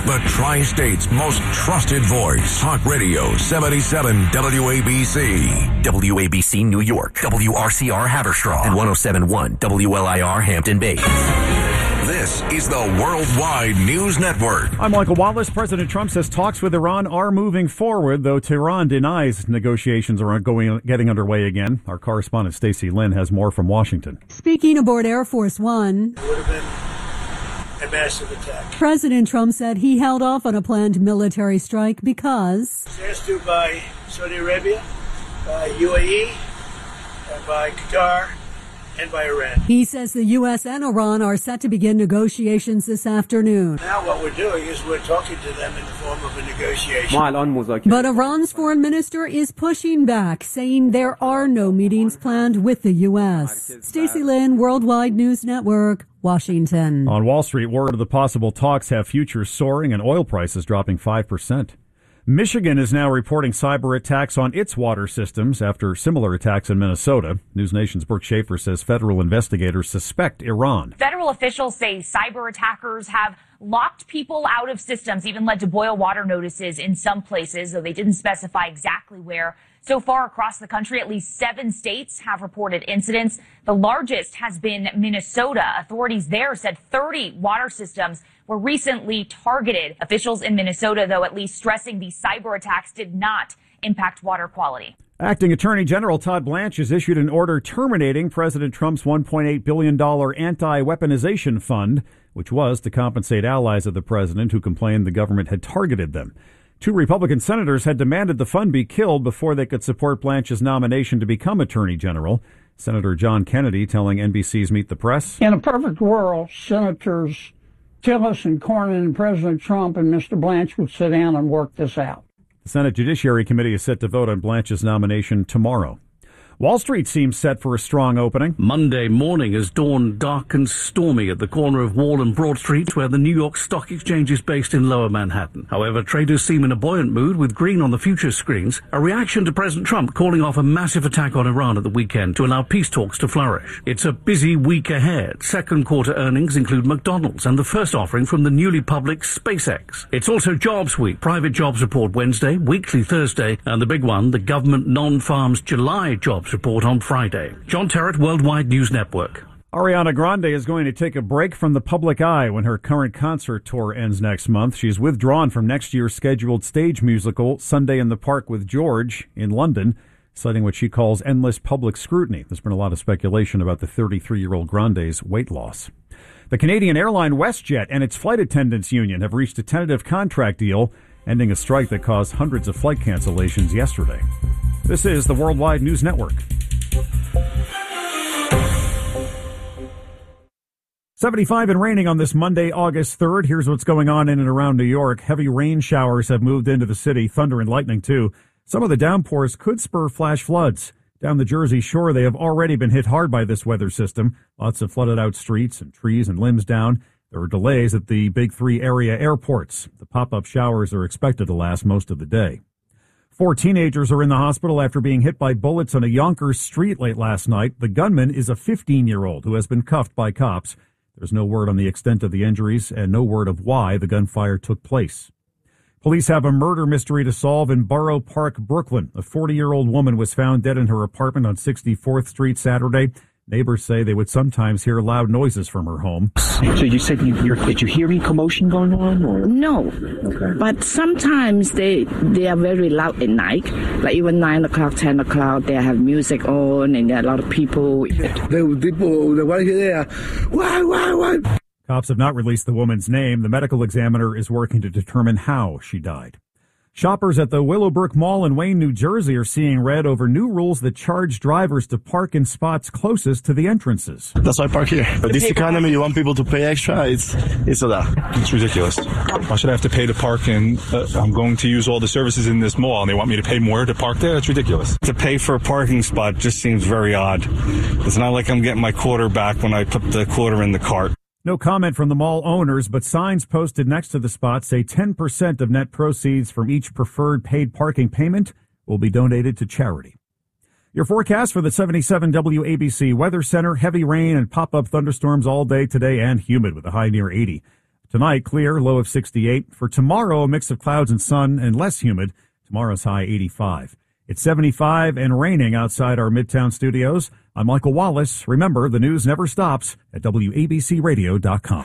The Tri-State's most trusted voice. Talk Radio 77 WABC. WABC New York, WRCR Haverstraw, and 107.1 WLIR Hampton Bays. This is the Worldwide News Network. I'm Michael Wallace. President Trump says talks with Iran are moving forward, though Tehran denies negotiations are getting underway again. Our correspondent Stacey Lynn has more from Washington. Speaking aboard Air Force One, it would have been a massive attack. President Trump said he held off on a planned military strike because it was asked to by Saudi Arabia, by UAE, and by Qatar, and by Iran. He says the U.S. and Iran are set to begin negotiations this afternoon. Now what we're doing is we're talking to them in the form of a negotiation. But Iran's foreign minister is pushing back, saying there are no meetings planned with the U.S. Stacey Lynn, Worldwide News Network, Washington. On Wall Street, word of the possible talks have futures soaring and oil prices dropping 5%. Michigan is now reporting cyber attacks on its water systems after similar attacks in Minnesota. News Nation's Brooke Schaefer says federal investigators suspect Iran. Federal officials say cyber attackers have locked people out of systems, even led to boil water notices in some places, though they didn't specify exactly where. So far across the country, at least 7 states have reported incidents. The largest has been Minnesota. Authorities there said 30 water systems were recently targeted. Officials in Minnesota, though, at least stressing these cyber attacks did not impact water quality. Acting Attorney General Todd Blanche has issued an order terminating President Trump's $1.8 billion anti-weaponization fund, which was to compensate allies of the president who complained the government had targeted them. 2 Republican senators had demanded the fund be killed before they could support Blanche's nomination to become Attorney General. Senator John Kennedy telling NBC's Meet the Press. In a perfect world, Senators Tillis and Cornyn and President Trump and Mr. Blanche would sit down and work this out. The Senate Judiciary Committee is set to vote on Blanche's nomination tomorrow. Wall Street seems set for a strong opening. Monday morning has dawned dark and stormy at the corner of Wall and Broad Street, where the New York Stock Exchange is based in Lower Manhattan. However, traders seem in a buoyant mood with green on the futures screens, a reaction to President Trump calling off a massive attack on Iran at the weekend to allow peace talks to flourish. It's a busy week ahead. Second quarter earnings include McDonald's and the first offering from the newly public SpaceX. It's also Jobs Week, private jobs report Wednesday, weekly Thursday, and the big one, the government non-farms July jobs report on Friday. John Terrett, Worldwide News Network. Ariana Grande is going to take a break from the public eye when her current concert tour ends next month. She's withdrawn from next year's scheduled stage musical, Sunday in the Park with George, in London, citing what she calls endless public scrutiny. There's been a lot of speculation about the 33-year-old Grande's weight loss. The Canadian airline WestJet and its flight attendants union have reached a tentative contract deal, ending a strike that caused hundreds of flight cancellations yesterday. This is the Worldwide News Network. 75 and raining on this Monday, August 3rd. Here's what's going on in and around New York. Heavy rain showers have moved into the city, thunder and lightning too. Some of the downpours could spur flash floods. Down the Jersey Shore, they have already been hit hard by this weather system. Lots of flooded out streets and trees and limbs down. There are delays at the Big 3 area airports. The pop-up showers are expected to last most of the day. 4 teenagers are in the hospital after being hit by bullets on a Yonkers street late last night. The gunman is a 15-year-old who has been cuffed by cops. There's no word on the extent of the injuries and no word of why the gunfire took place. Police have a murder mystery to solve in Borough Park, Brooklyn. A 40-year-old woman was found dead in her apartment on 64th Street Saturday. Neighbors say they would sometimes hear loud noises from her home. So you said did you hear any commotion going on? Or? No. Okay. But sometimes they are very loud at night. Like even 9 o'clock, 10 o'clock, they have music on and there are a lot of people. Why? Cops have not released the woman's name. The medical examiner is working to determine how she died. Shoppers at the Willowbrook Mall in Wayne, New Jersey are seeing red over new rules that charge drivers to park in spots closest to the entrances. That's why I park here. But this economy, you want people to pay extra? It's ridiculous. Why should I have to pay to park I'm going to use all the services in this mall and they want me to pay more to park there? It's ridiculous. To pay for a parking spot just seems very odd. It's not like I'm getting my quarter back when I put the quarter in the cart. No comment from the mall owners, but signs posted next to the spot say 10% of net proceeds from each preferred paid parking payment will be donated to charity. Your forecast for the 77 WABC Weather Center: heavy rain and pop-up thunderstorms all day today and humid with a high near 80. Tonight, clear, low of 68. For tomorrow, a mix of clouds and sun and less humid. Tomorrow's high 85. It's 75 and raining outside our Midtown studios. I'm Michael Wallace. Remember, the news never stops at WABCRadio.com.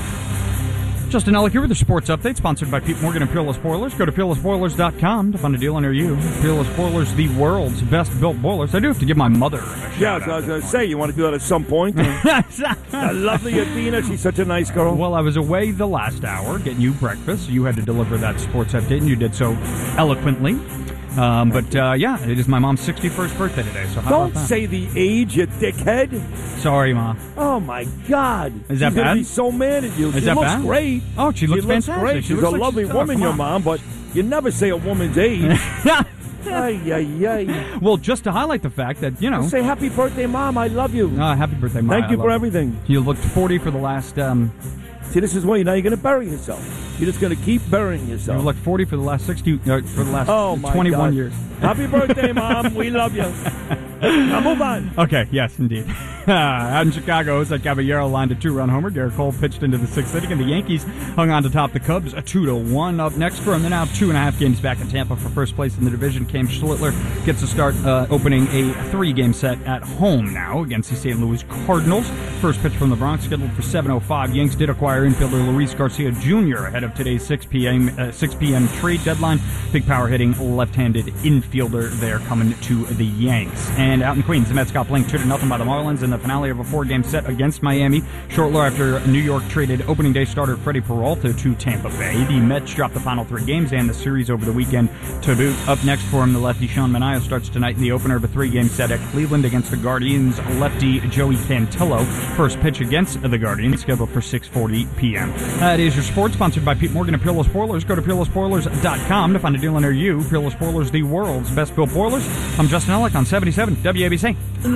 Justin Ellick here with the sports update, sponsored by Pete Morgan and Peerless Boilers. Go to PeerlessBoilers.com to find a deal near you. Peerless Boilers, the world's best-built boilers. I do have to give my mother a shout-out. Yeah, I was going to say, you want to do that at some point? The lovely Athena, she's such a nice girl. Well, I was away the last hour getting you breakfast. You had to deliver that sports update, and you did so eloquently. Yeah, it is my mom's 61st birthday today, so how Don't about that? say the age, you dickhead. Sorry, Ma. Oh, my God. Is that She's bad? going to be so mad at you. Is She that looks bad? great. Oh, she looks fantastic. Great. She She's looks a like lovely she's- woman, come your on. mom, but you never say a woman's age. Ay, ay, ay. Well, just to highlight the fact that, you know... Say happy birthday, Mom. I love you. happy birthday, Ma. Thank you I for love everything. You looked 40 for the last... See, this is why now you're going to bury yourself. You're just going to keep burying yourself. You've looked 40 for the last my 21 God. years. Happy birthday, Mom. We love you. Now move on. Okay, yes, indeed. Out in Chicago, Jose Caballero lined a 2-run homer. Garrett Cole pitched into the 6th inning, and the Yankees hung on to top the Cubs, a 2-1. Up next for them, they're now 2.5 games back in Tampa for first place in the division. Cam Schlittler gets a start opening a 3-game set at home now against the St. Louis Cardinals. First pitch from the Bronx scheduled for 7:05. Yanks did acquire infielder Luis Garcia Jr. ahead of today's 6 p.m. trade deadline. Big power hitting left-handed infielder there coming to the Yanks. And out in Queens, the Mets got blanked 2-0 by the Marlins in the finale of a 4-game set against Miami. Shortly after New York traded opening day starter Freddie Peralta to Tampa Bay. The Mets dropped the final 3 games and the series over the weekend to boot. Up next for him, the lefty Sean Manaea starts tonight in the opener of a 3-game set at Cleveland against the Guardians' lefty Joey Cantillo. First pitch against the Guardians scheduled for 6:40 p.m. That is your sports, sponsored by Pete Morgan and Peerless Boilers. Go to PeerlessBoilers.com to find a deal near you. Peerless Boilers, the world's best-built boilers. I'm Justin Ellick on 77 WABC.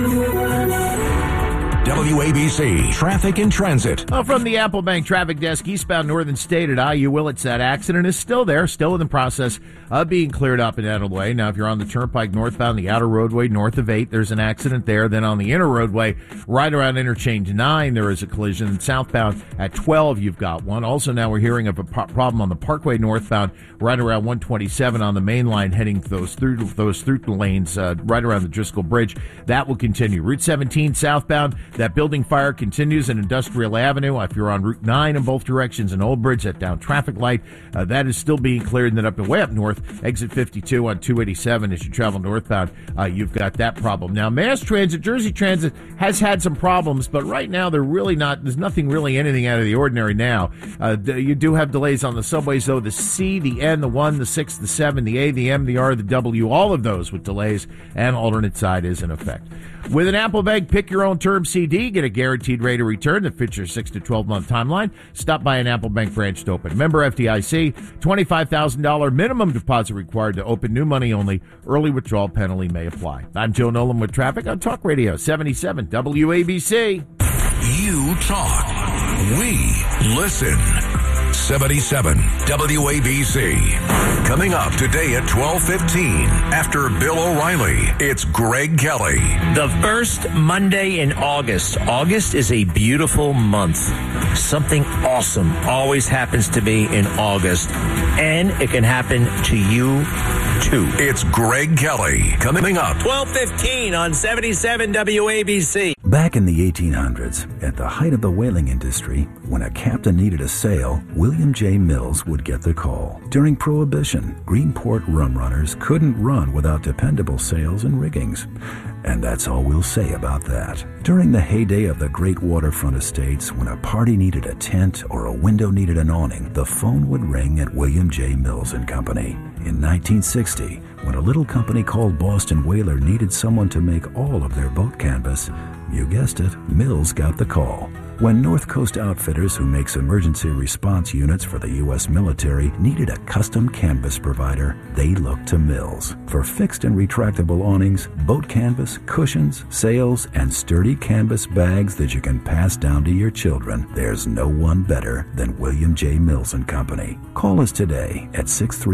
WABC Traffic and Transit. From the Apple Bank Traffic Desk, eastbound Northern State at IU Willits, that accident is still there, still in the process of being cleared up and out of the way. Now, if you're on the Turnpike northbound, the outer roadway north of 8, there's an accident there. Then on the inner roadway, right around Interchange 9, there is a collision. And southbound at 12, you've got one. Also, now we're hearing of a problem on the Parkway northbound, right around 127 on the main line, heading through the lanes, right around the Driscoll Bridge. That will continue. Route 17 southbound, that building fire continues in Industrial Avenue. If you're on Route 9 in both directions in Old Bridge, that down traffic light, that is still being cleared. And then up and way up north, exit 52 on 287 as you travel northbound, you've got that problem. Now, Mass Transit, Jersey Transit has had some problems, but right now there's nothing really anything out of the ordinary now. You do have delays on the subways, though. The C, the N, the 1, the 6, the 7, the A, the M, the R, the W, all of those with delays, and alternate side is in effect. With an Apple Bank Pick Your Own Term CD, get a guaranteed rate of return that fits your 6 to 12-month timeline. Stop by an Apple Bank branch to open. Member FDIC, $25,000 minimum deposit required to open. New money only. Early withdrawal penalty may apply. I'm Joe Nolan with traffic on Talk Radio 77 WABC. You talk. We listen. 77 WABC. Coming up today at 12:15 after Bill O'Reilly, it's Greg Kelly. The first Monday in August. August is a beautiful month. Something awesome always happens to me in August, and it can happen to you too. It's Greg Kelly. Coming up 12:15 on 77 WABC. Back in the 1800s, at the height of the whaling industry, when a captain needed a sail, William J. Mills would get the call. During Prohibition, Greenport rum runners couldn't run without dependable sails and riggings. And that's all we'll say about that. During the heyday of the great waterfront estates, when a party needed a tent or a window needed an awning, the phone would ring at William J. Mills and Company. In 1960, when a little company called Boston Whaler needed someone to make all of their boat canvas, you guessed it, Mills got the call. When North Coast Outfitters, who makes emergency response units for the U.S. military, needed a custom canvas provider, they looked to Mills. For fixed and retractable awnings, boat canvas, cushions, sails, and sturdy canvas bags that you can pass down to your children, there's no one better than William J. Mills and Company. Call us today at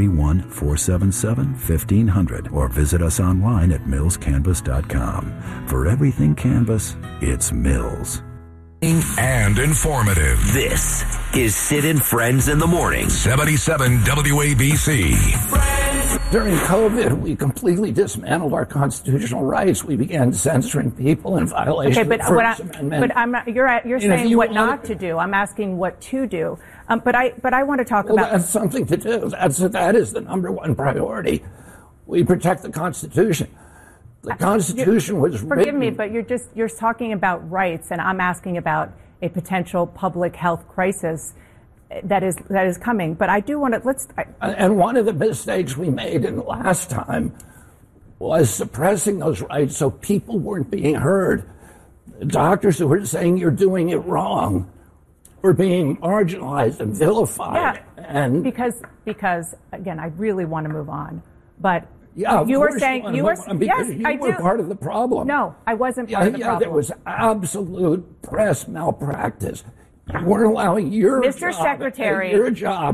631-477-1500 or visit us online at millscanvas.com. For everything canvas, it's Mills. and informative. This is Sid and Friends in the Morning. 77 WABC. During COVID, we completely dismantled our constitutional rights. We began censoring people in violation of the First Amendment. But I'm not, you're saying what not to do. I'm asking what to do. But I want to talk about. That's something to do. That is the number one priority. We protect the Constitution. The Constitution was written. Forgive me, but you're talking about rights, and I'm asking about a potential public health crisis that is coming. But I do want to And one of the mistakes we made in the last time was suppressing those rights so people weren't being heard. The doctors who were saying you're doing it wrong were being marginalized and vilified. Yeah, and because again, I really want to move on, but. Yeah, you were saying yes, I were part of the problem. No, I wasn't part of the problem. There was absolute press malpractice. You weren't allowing Mr. Secretary, your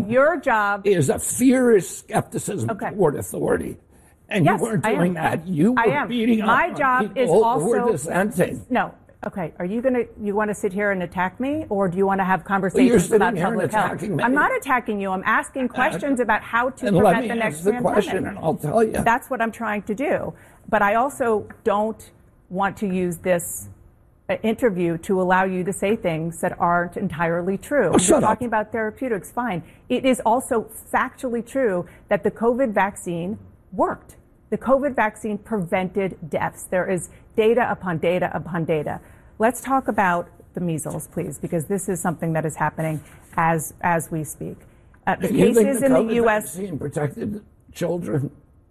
job is a fierce skepticism toward authority, and you weren't doing that. You were beating up My job is also who were dissenting. No. Okay, you want to sit here and attack me, or do you want to have conversations about public health? I'm not attacking you. I'm asking questions about how to prevent the next pandemic. Question, and I'll tell you. That's what I'm trying to do. But I also don't want to use this interview to allow you to say things that aren't entirely true. You're talking about therapeutics, fine. It is also factually true that the COVID vaccine worked. The COVID vaccine prevented deaths. There is data upon data upon data. Let's talk about the measles, please, because this is something that is happening as we speak. The cases in the U.S. vaccine protected children.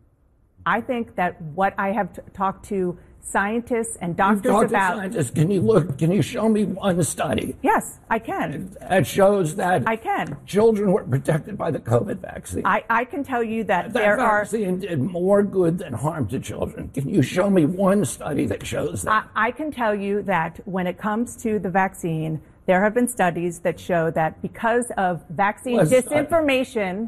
I think that what I have talked to scientists and doctors about. Scientists. Can you show me one study? Yes, I can. That shows that I can. Children were protected by the COVID vaccine. I can tell you that there vaccine did more good than harm to children. Can you show me one study that shows that? I can tell you that when it comes to the vaccine, there have been studies that show that because of vaccine disinformation,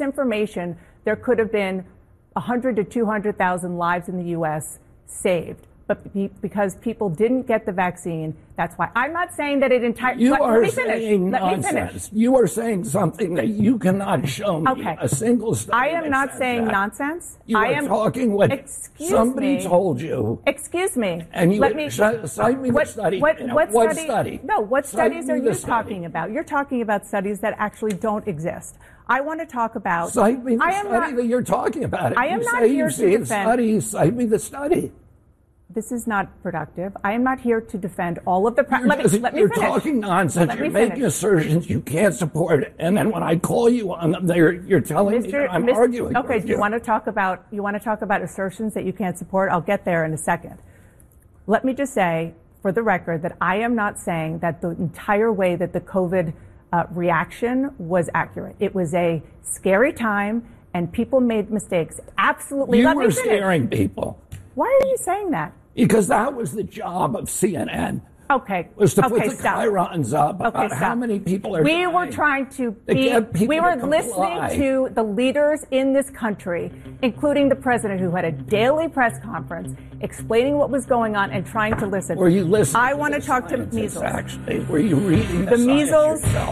there could have been 100 to 200,000 lives in the U.S. saved. But because people didn't get the vaccine, that's why. I'm not saying that it entirely. You are saying nonsense. You are saying something that you cannot show me a single study. I am not saying nonsense. You are talking what somebody told you. Excuse me. And you cite me the study. What study? No, what studies are you talking about? You're talking about studies that actually don't exist. I want to talk about. Cite me the study that you're talking about. I am not here to defend. Cite me the study. This is not productive. I am not here to defend all of the. Let me you're finish. Talking nonsense. You're making assertions you can't support, and then when I call you on them, you're telling me that I'm arguing. Okay. Do you want to talk about assertions that you can't support? I'll get there in a second. Let me just say, for the record, that I am not saying that the entire way that the COVID reaction was accurate. It was a scary time, and people made mistakes. Absolutely. You were scaring people. Why are you saying that? Because that was the job of CNN. Okay. Was to put the chyrons up about how many people are dying. We were trying to we were listening to the leaders in this country, including the president, who had a daily press conference explaining what was going on and trying to listen. Were you listening? I want to talk to measles. Actually, were you reading the measles?